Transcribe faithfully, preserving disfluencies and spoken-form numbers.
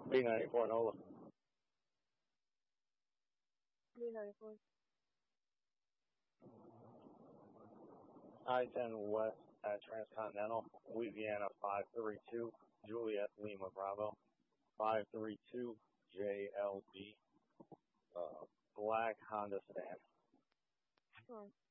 B ninety-four Nola. B ninety-four. I ten West at Transcontinental, Louisiana five three two, Juliet Lima Bravo, five three two J L B, uh, black Honda sedan. Sure.